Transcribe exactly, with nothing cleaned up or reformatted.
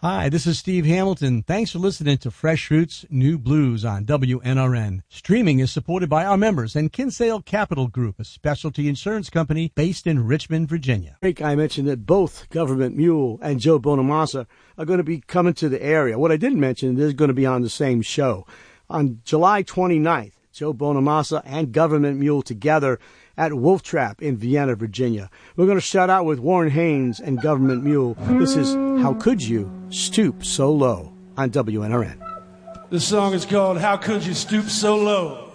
Hi, this is Steve Hamilton. Thanks for listening to Fresh Roots New Blues on W N R N. Streaming is supported by our members and Kinsale Capital Group, a specialty insurance company based in Richmond, Virginia. I mentioned that both Government Mule and Joe Bonamassa are going to be coming to the area. What I didn't mention, they're going to be on the same show. On July twenty-ninth, Joe Bonamassa and Government Mule together at Wolf Trap in Vienna, Virginia. We're going to shout out with Warren Haynes and Government Mule. This is How Could You Stoop So Low on W N R N. This song is called How Could You Stoop So Low.